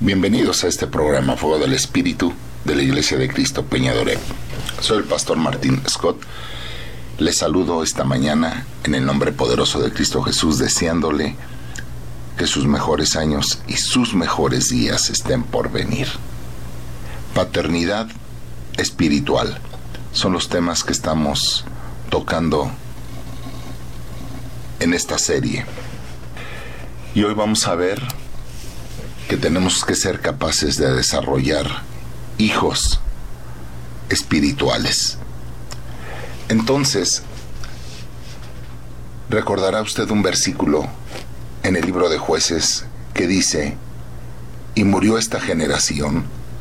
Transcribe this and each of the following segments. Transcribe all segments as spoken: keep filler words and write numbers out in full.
Bienvenidos a este programa Fuego del Espíritu de la Iglesia de Cristo Peñadoré. Soy el pastor Martín Scott. Les saludo esta mañana en el nombre poderoso de Cristo Jesús, deseándole que sus mejores años y sus mejores días estén por venir. Paternidad espiritual son los temas que estamos tocando en esta serie. Y hoy vamos a ver que tenemos que ser capaces de desarrollar hijos espirituales. Entonces, recordará usted un versículo en el libro de Jueces que dice: y murió esta generación,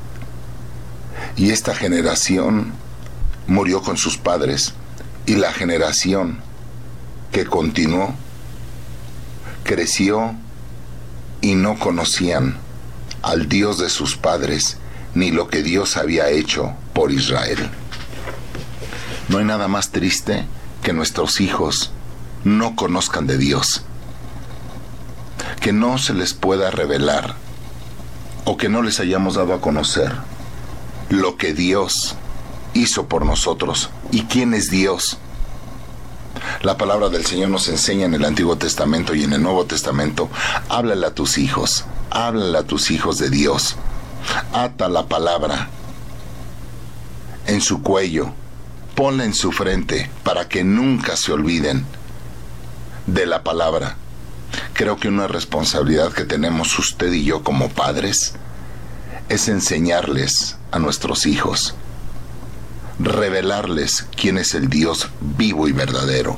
y esta generación murió con sus padres, y la generación que continuó creció y no conocían al Dios de sus padres, ni lo que Dios había hecho por Israel. No hay nada más triste que nuestros hijos no conozcan de Dios, que no se les pueda revelar o que no les hayamos dado a conocer lo que Dios hizo por nosotros y quién es Dios. La palabra del Señor nos enseña en el Antiguo Testamento y en el Nuevo Testamento: háblale a tus hijos, háblale a tus hijos de Dios, ata la palabra en su cuello, ponla en su frente para que nunca se olviden de la palabra. Creo que una responsabilidad que tenemos usted y yo como padres es enseñarles a nuestros hijos, revelarles quién es el Dios vivo y verdadero.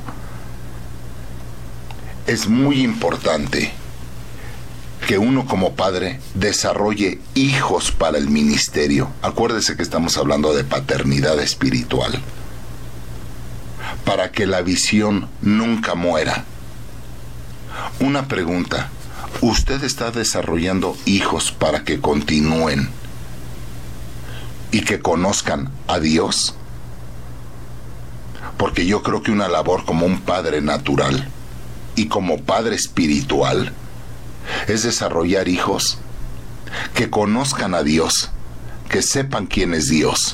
Es muy importante que uno como padre desarrolle hijos para el ministerio. Acuérdese que estamos hablando de paternidad espiritual, para que la visión nunca muera. Una pregunta: ¿usted está desarrollando hijos para que continúen y que conozcan a Dios? Porque yo creo que una labor como un padre natural y como padre espiritual es desarrollar hijos que conozcan a Dios, que sepan quién es Dios.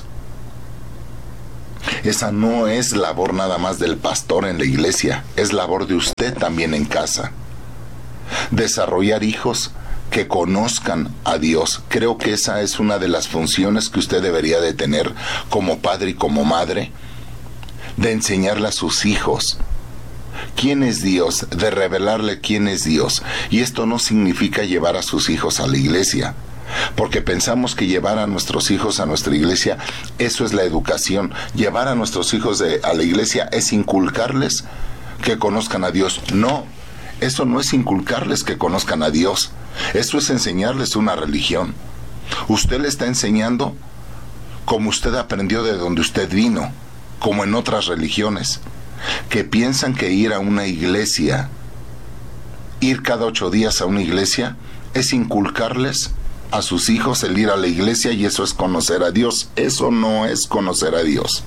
Esa no es labor nada más del pastor en la iglesia, es labor de usted también en casa. Desarrollar hijos que conozcan a Dios. Creo que esa es una de las funciones que usted debería de tener como padre y como madre, de enseñarle a sus hijos quién es Dios, de revelarle quién es Dios. Y esto no significa llevar a sus hijos a la iglesia, porque pensamos que llevar a nuestros hijos a nuestra iglesia, eso es la educación. Llevar a nuestros hijos de, a la iglesia es inculcarles que conozcan a Dios. No, eso no es inculcarles que conozcan a Dios, eso es enseñarles una religión. Usted le está enseñando como usted aprendió de donde usted vino, como en otras religiones, que piensan que ir a una iglesia, ir cada ocho días a una iglesia, es inculcarles a sus hijos el ir a la iglesia y eso es conocer a Dios. Eso no es conocer a Dios.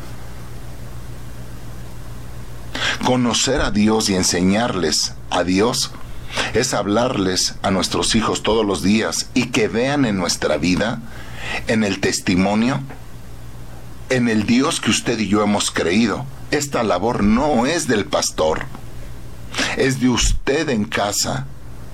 Conocer a Dios y enseñarles a Dios es hablarles a nuestros hijos todos los días y que vean en nuestra vida, en el testimonio, en el Dios que usted y yo hemos creído. Esta labor no es del pastor, es de usted en casa.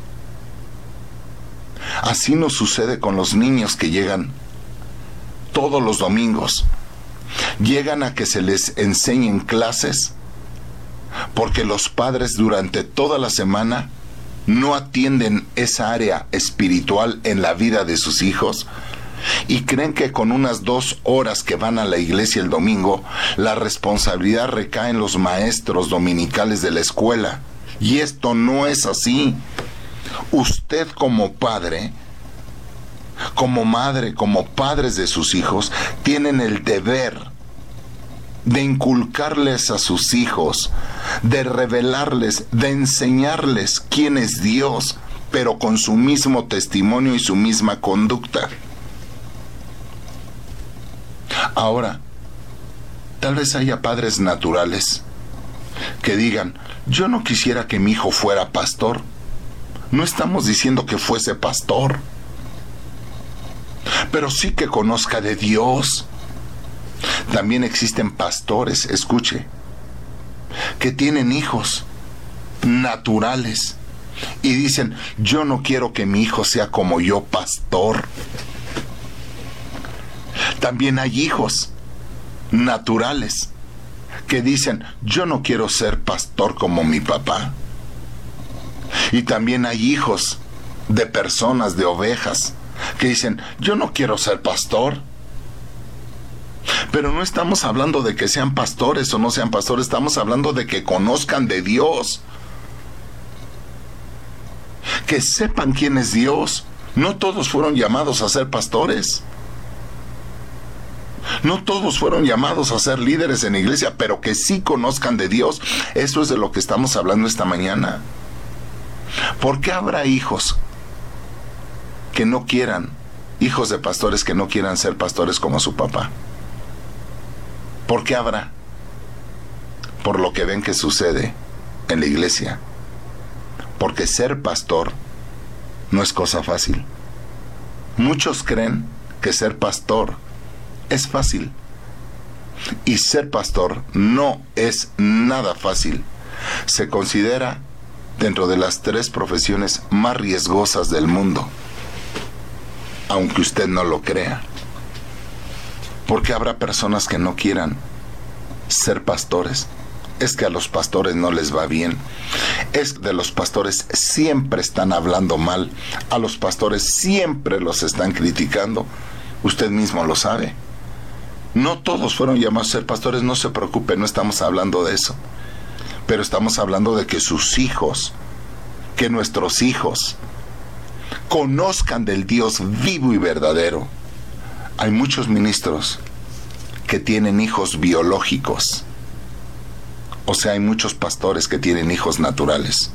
Así nos sucede con los niños que llegan todos los domingos. Llegan a que se les enseñen clases, porque los padres durante toda la semana no atienden esa área espiritual en la vida de sus hijos, y creen que con unas dos horas que van a la iglesia el domingo, la responsabilidad recae en los maestros dominicales de la escuela. Y esto no es así. Usted como padre, como madre, como padres de sus hijos, tienen el deber de inculcarles a sus hijos, de revelarles, de enseñarles quién es Dios, pero con su mismo testimonio y su misma conducta. Ahora, tal vez haya padres naturales que digan: yo no quisiera que mi hijo fuera pastor. No estamos diciendo que fuese pastor. pero sí que conozca de Dios. También existen pastores, escuche, que tienen hijos naturales y dicen, yo no quiero que mi hijo sea como yo, pastor. También hay hijos naturales que dicen, yo no quiero ser pastor como mi papá. Y también hay hijos de personas, de ovejas, que dicen, yo no quiero ser pastor. Pero no estamos hablando de que sean pastores o no sean pastores, estamos hablando de que conozcan de Dios, que sepan quién es Dios. No todos fueron llamados a ser pastores, no todos fueron llamados a ser líderes en la iglesia, pero que sí conozcan de Dios. Eso es de lo que estamos hablando esta mañana. ¿Por qué habrá hijos que no quieran, hijos de pastores que no quieran ser pastores como su papá? ¿Por qué habrá? Por lo que ven que sucede en la iglesia. Porque ser pastor no es cosa fácil. Muchos creen que ser pastor es fácil. Y ser pastor no es nada fácil. Se considera dentro de las tres profesiones más riesgosas del mundo, aunque usted no lo crea. Porque habrá personas que no quieran ser pastores. Es que a los pastores no les va bien. Es que de los pastores siempre están hablando mal. A los pastores siempre los están criticando. Usted mismo lo sabe. No todos fueron llamados a ser pastores, no se preocupe, no estamos hablando de eso. Pero estamos hablando de que sus hijos, que nuestros hijos, conozcan del Dios vivo y verdadero. Hay muchos ministros que tienen hijos biológicos. O sea, hay muchos pastores que tienen hijos naturales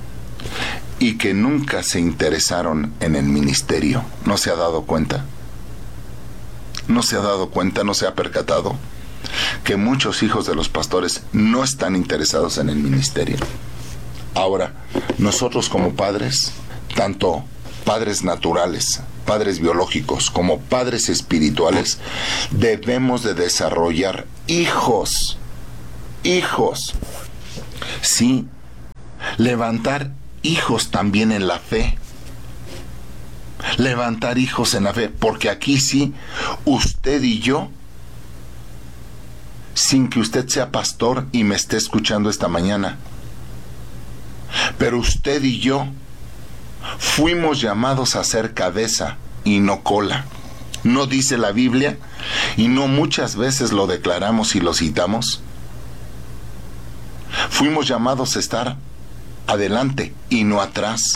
y que nunca se interesaron en el ministerio. ¿No se ha dado cuenta? ¿No se ha dado cuenta, no se ha percatado que muchos hijos de los pastores no están interesados en el ministerio? Ahora, nosotros como padres, tanto padres naturales, padres biológicos, como padres espirituales, debemos de desarrollar hijos, hijos, sí, levantar hijos también en la fe, levantar hijos en la fe, porque aquí sí, usted y yo, sin que usted sea pastor y me esté escuchando esta mañana, pero usted y yo fuimos llamados a ser cabeza y no cola. ¿No dice la Biblia? Y no muchas veces lo declaramos y lo citamos. Fuimos llamados a estar adelante y no atrás.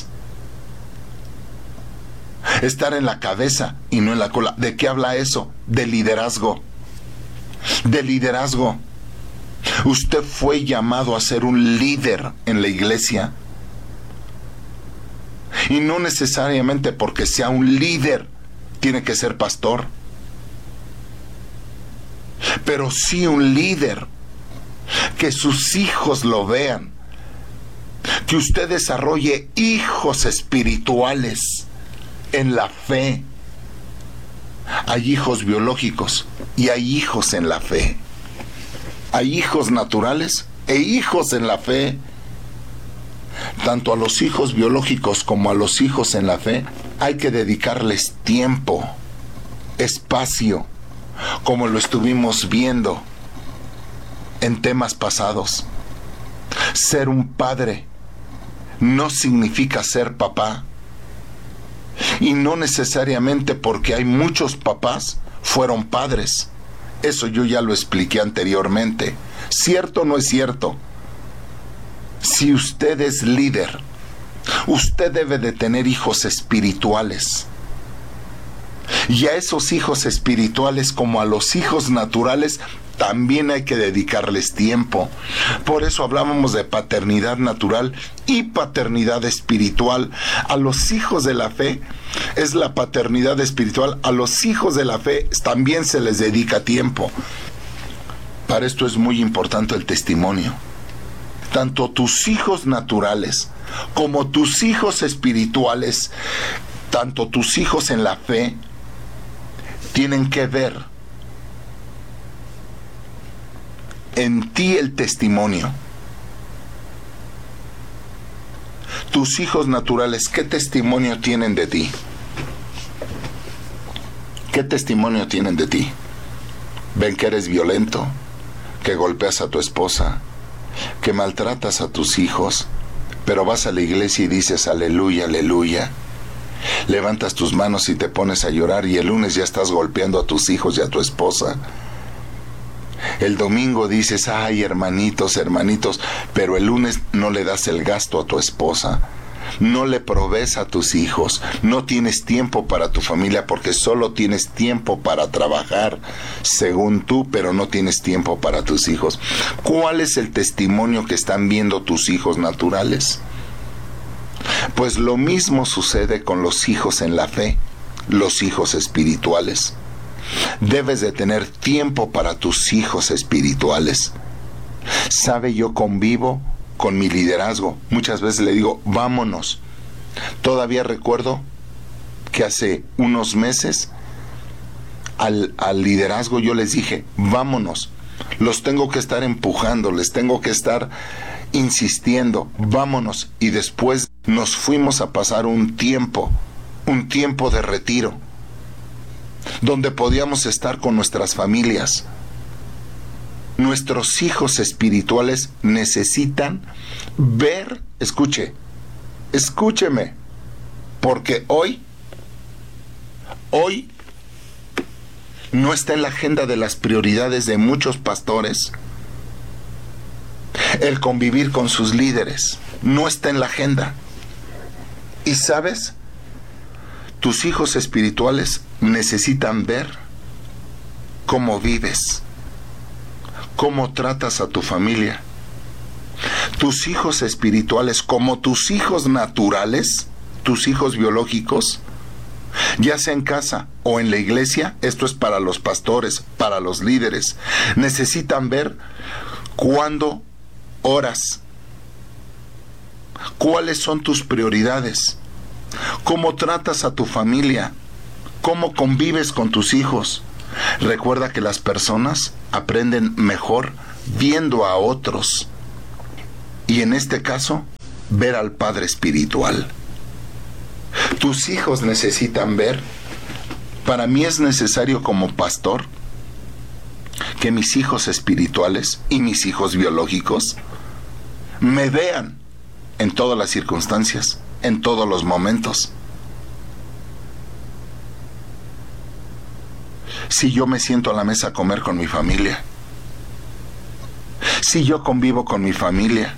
Estar en la cabeza y no en la cola. ¿De qué habla eso? De liderazgo. De liderazgo. Usted fue llamado a ser un líder en la iglesia. Y no necesariamente porque sea un líder tiene que ser pastor. Pero sí un líder. Que sus hijos lo vean. Que usted desarrolle hijos espirituales en la fe. Hay hijos biológicos y hay hijos en la fe. Hay hijos naturales e hijos en la fe. Tanto a los hijos biológicos como a los hijos en la fe hay que dedicarles tiempo, espacio, como lo estuvimos viendo en temas pasados. Ser un padre no significa ser papá. Y no necesariamente porque hay muchos papás fueron padres. Eso yo ya lo expliqué anteriormente. ¿Cierto o no es cierto? Si usted es líder, usted debe de tener hijos espirituales. Y a esos hijos espirituales, como a los hijos naturales, también hay que dedicarles tiempo. Por eso hablábamos de paternidad natural y paternidad espiritual. A los hijos de la fe es la paternidad espiritual. A los hijos de la fe también se les dedica tiempo. Para esto es muy importante el testimonio. Tanto tus hijos naturales como tus hijos espirituales, tanto tus hijos en la fe, tienen que ver en ti el testimonio. Tus hijos naturales, ¿qué testimonio tienen de ti? ¿Qué testimonio tienen de ti? ¿Ven que eres violento? ¿Que golpeas a tu esposa? ¿Que maltratas a tus hijos? Pero vas a la iglesia y dices aleluya, aleluya. Levantas tus manos y te pones a llorar y el lunes ya estás golpeando a tus hijos y a tu esposa. El domingo dices, ay, hermanitos, hermanitos, pero el lunes no le das el gasto a tu esposa, no le provees a tus hijos, no tienes tiempo para tu familia porque solo tienes tiempo para trabajar, según tú, pero no tienes tiempo para tus hijos. ¿Cuál es el testimonio que están viendo tus hijos naturales? Pues lo mismo sucede con los hijos en la fe, los hijos espirituales. Debes de tener tiempo para tus hijos espirituales. Sabe, yo convivo con mi liderazgo. Muchas veces le digo, vámonos. Todavía recuerdo que hace unos meses al, al liderazgo yo les dije, vámonos. Los tengo que estar empujando, les tengo que estar insistiendo, vámonos. Y después nos fuimos a pasar un tiempo, un tiempo de retiro, donde podíamos estar con nuestras familias. Nuestros hijos espirituales necesitan ver, escuche, escúcheme, porque hoy, hoy no está en la agenda de las prioridades de muchos pastores el convivir con sus líderes, no está en la agenda. ¿Y sabes? Tus hijos espirituales necesitan ver cómo vives, cómo tratas a tu familia. Tus hijos espirituales, como tus hijos naturales, tus hijos biológicos, ya sea en casa o en la iglesia, esto es para los pastores, para los líderes, necesitan ver cuándo oras, cuáles son tus prioridades, cómo tratas a tu familia, cómo convives con tus hijos. Recuerda que las personas aprenden mejor viendo a otros. Y en este caso, ver al Padre espiritual. Tus hijos necesitan ver. Para mí es necesario como pastor que mis hijos espirituales y mis hijos biológicos me vean en todas las circunstancias, en todos los momentos. Si yo me siento a la mesa a comer con mi familia, si yo convivo con mi familia,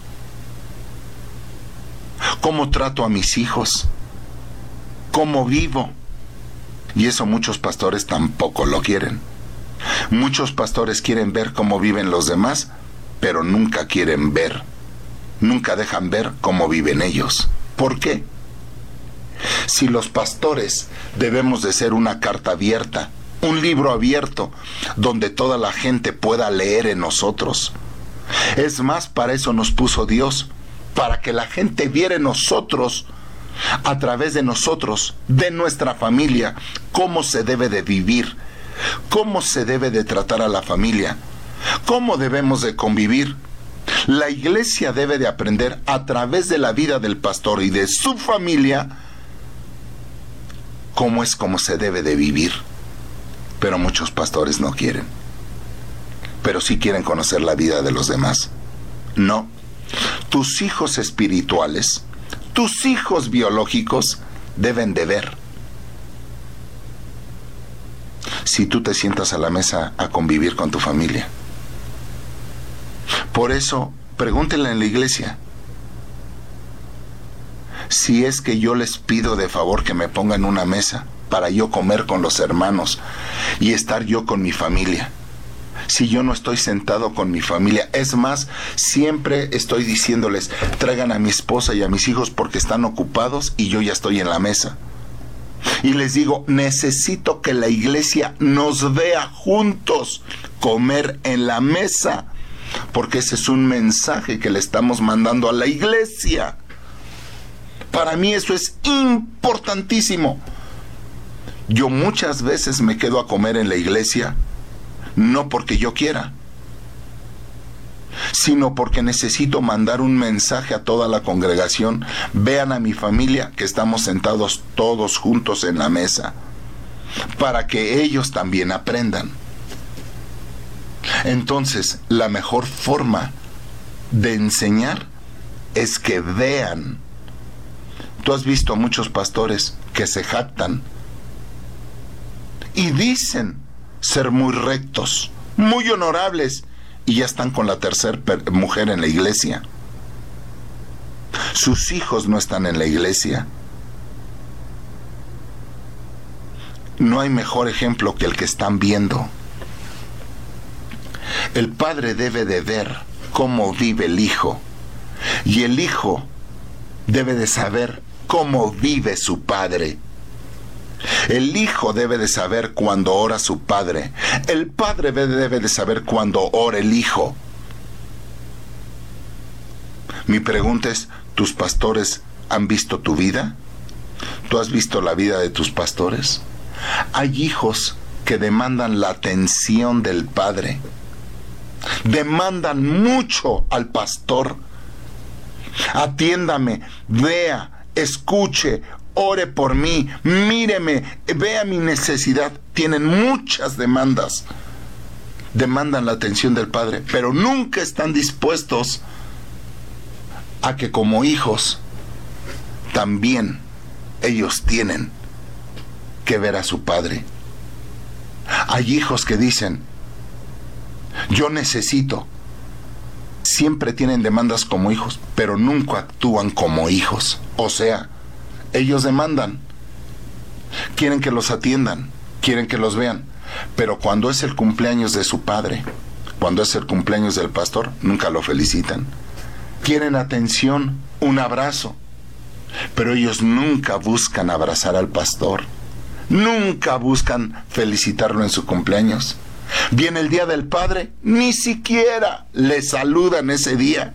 cómo trato a mis hijos, cómo vivo. Y eso muchos pastores tampoco lo quieren. Muchos pastores quieren ver cómo viven los demás, pero nunca quieren ver, nunca dejan ver cómo viven ellos. ¿Por qué? Si los pastores debemos de ser una carta abierta, un libro abierto, donde toda la gente pueda leer en nosotros. Es más, para eso nos puso Dios, para que la gente viera en nosotros, a través de nosotros, de nuestra familia, cómo se debe de vivir, cómo se debe de tratar a la familia, cómo debemos de convivir. La iglesia debe de aprender a través de la vida del pastor y de su familia cómo es como se debe de vivir. Pero muchos pastores no quieren. Pero sí quieren conocer la vida de los demás. No. Tus hijos espirituales, tus hijos biológicos deben de ver. Si tú te sientas a la mesa a convivir con tu familia. Por eso, pregúntenle en la iglesia. Si es que yo les pido de favor que me pongan una mesa para yo comer con los hermanos y estar yo con mi familia. Si yo no estoy sentado con mi familia, es más, siempre estoy diciéndoles, traigan a mi esposa y a mis hijos porque están ocupados y yo ya estoy en la mesa. Y les digo, necesito que la iglesia nos vea juntos comer en la mesa, porque ese es un mensaje que le estamos mandando a la iglesia. Para mí eso es importantísimo. Yo muchas veces me quedo a comer en la iglesia, no porque yo quiera, sino porque necesito mandar un mensaje a toda la congregación. Vean a mi familia que estamos sentados todos juntos en la mesa, para que ellos también aprendan. Entonces, la mejor forma de enseñar es que vean. Tú has visto a muchos pastores que se jactan y dicen ser muy rectos, muy honorables, y ya están con la tercera mujer en la iglesia. Sus hijos no están en la iglesia. No hay mejor ejemplo que el que están viendo. El padre debe de ver cómo vive el hijo, y el hijo debe de saber cómo vive su padre. El hijo debe de saber cuando ora su padre. El padre debe de saber cuando ora el hijo. Mi pregunta es, ¿tus pastores han visto tu vida? ¿Tú has visto la vida de tus pastores? Hay hijos que demandan la atención del padre. Demandan mucho al pastor. Atiéndame, vea, escuche, ore por mí, míreme, vea mi necesidad. Tienen muchas demandas. Demandan la atención del padre, pero nunca están dispuestos a que como hijos también ellos tienen que ver a su padre. Hay hijos que dicen, yo necesito. Siempre tienen demandas como hijos, pero nunca actúan como hijos. O sea, ellos demandan, quieren que los atiendan, quieren que los vean, pero cuando es el cumpleaños de su padre, cuando es el cumpleaños del pastor, nunca lo felicitan. Quieren atención, un abrazo, pero ellos nunca buscan abrazar al pastor, nunca buscan felicitarlo en su cumpleaños. Viene el día del padre, ni siquiera le saludan ese día.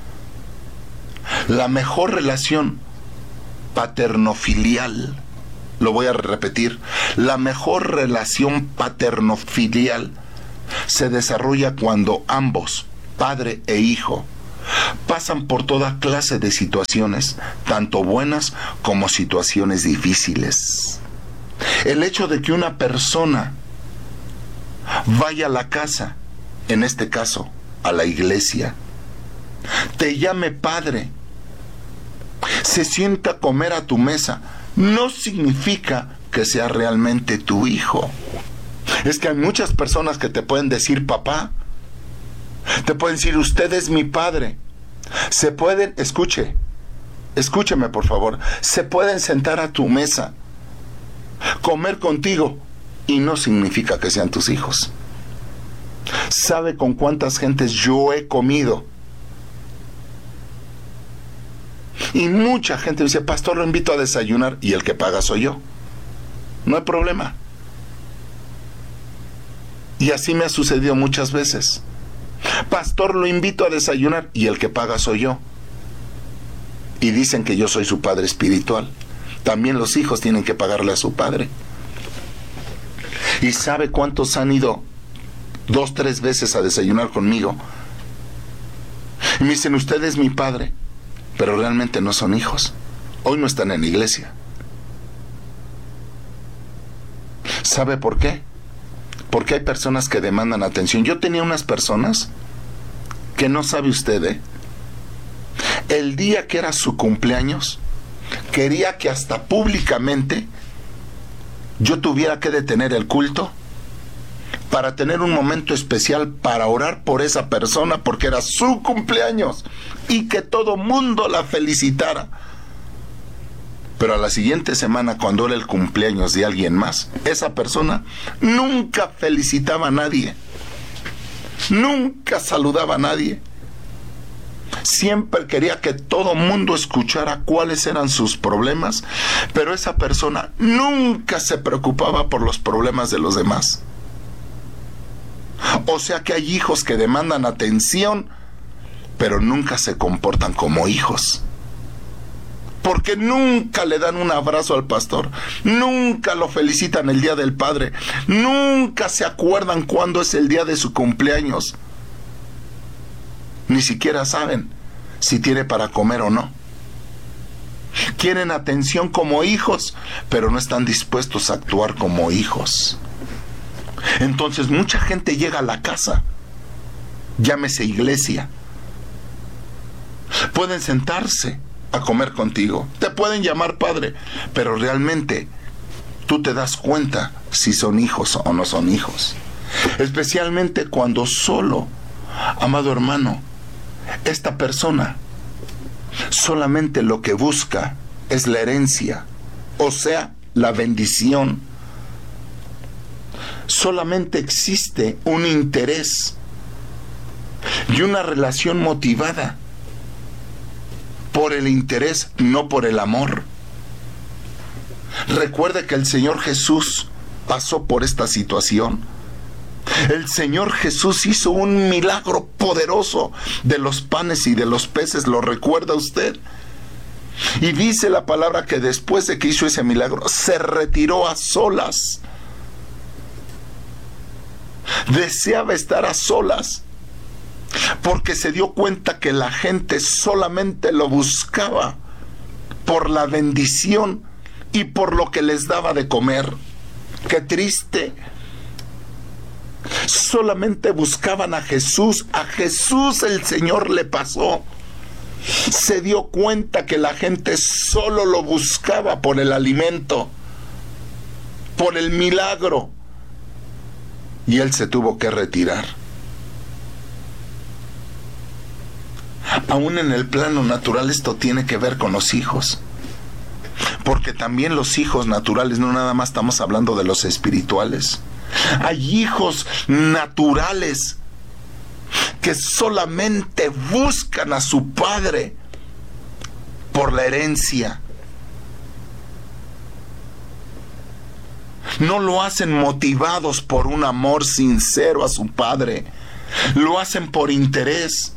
La mejor relación paternofilial, lo voy a repetir, la mejor relación paternofilial se desarrolla cuando ambos, padre e hijo, pasan por toda clase de situaciones, tanto buenas como situaciones difíciles. El hecho de que una persona vaya a la casa, en este caso, a la iglesia, te llame padre, se sienta a comer a tu mesa, no significa que sea realmente tu hijo. Es que hay muchas personas que te pueden decir papá, te pueden decir usted es mi padre, se pueden, escuche, escúcheme por favor, se pueden sentar a tu mesa, comer contigo, y no significa que sean tus hijos. ¿Sabe con cuántas gentes yo he comido? Y mucha gente dice, pastor, lo invito a desayunar, y el que paga soy yo. No hay problema. Y así me ha sucedido muchas veces. Pastor, lo invito a desayunar, y el que paga soy yo. Y dicen que yo soy su padre espiritual. También los hijos tienen que pagarle a su padre. ¿Y sabe cuántos han ido dos, tres veces a desayunar conmigo? Y me dicen, usted es mi padre, pero realmente no son hijos. Hoy no están en la iglesia. ¿Sabe por qué? Porque hay personas que demandan atención. Yo tenía unas personas que no sabe usted, ¿eh? El día que era su cumpleaños, quería que hasta públicamente yo tuviera que detener el culto para tener un momento especial para orar por esa persona porque era su cumpleaños y que todo mundo la felicitara. Pero a la siguiente semana, cuando era el cumpleaños de alguien más, esa persona nunca felicitaba a nadie, nunca saludaba a nadie. Siempre quería que todo mundo escuchara cuáles eran sus problemas, pero esa persona nunca se preocupaba por los problemas de los demás. O sea que hay hijos que demandan atención, pero nunca se comportan como hijos. porque nunca le dan un abrazo al pastor, nunca lo felicitan el día del padre, nunca se acuerdan cuándo es el día de su cumpleaños, ni siquiera saben si tiene para comer o no. Quieren atención como hijos, pero no están dispuestos a actuar como hijos. Entonces mucha gente llega a la casa, llámese iglesia, pueden sentarse a comer contigo, te pueden llamar padre, pero realmente tú te das cuenta si son hijos o no son hijos. Especialmente cuando solo, amado hermano, esta persona solamente lo que busca es la herencia, o sea, la bendición. Solamente existe un interés y una relación motivada por el interés, no por el amor. Recuerde que el Señor Jesús pasó por esta situación. El Señor Jesús hizo un milagro poderoso de los panes y de los peces, ¿lo recuerda usted? Y dice la palabra que después de que hizo ese milagro, se retiró a solas. Deseaba estar a solas, porque se dio cuenta que la gente solamente lo buscaba por la bendición y por lo que les daba de comer. ¡Qué triste! Solamente buscaban a Jesús. A Jesús el Señor le pasó. Se dio cuenta que la gente solo lo buscaba por el alimento, por el milagro, y él se tuvo que retirar. Aún en el plano natural esto tiene que ver con los hijos, porque también los hijos naturales, no nada más estamos hablando de los espirituales. Hay hijos naturales que solamente buscan a su padre por la herencia. No lo hacen motivados por un amor sincero a su padre, lo hacen por interés.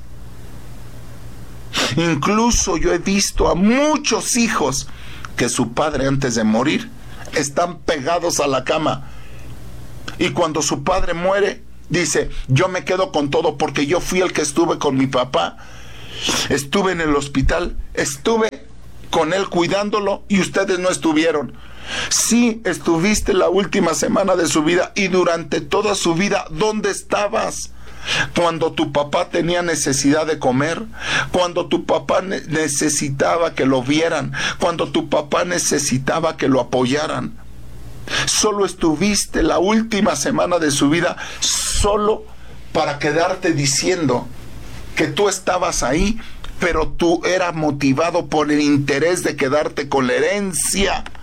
Incluso yo he visto a muchos hijos que su padre antes de morir están pegados a la cama, y cuando su padre muere dice: yo me quedo con todo porque yo fui el que estuve con mi papá, estuve en el hospital, estuve con él cuidándolo y ustedes no estuvieron. Sí, estuviste la última semana de su vida, y durante toda su vida, ¿dónde estabas? Cuando tu papá tenía necesidad de comer, cuando tu papá ne- necesitaba que lo vieran, cuando tu papá necesitaba que lo apoyaran. Solo estuviste la última semana de su vida solo para quedarte diciendo que tú estabas ahí, pero tú eras motivado por el interés de quedarte con la herencia.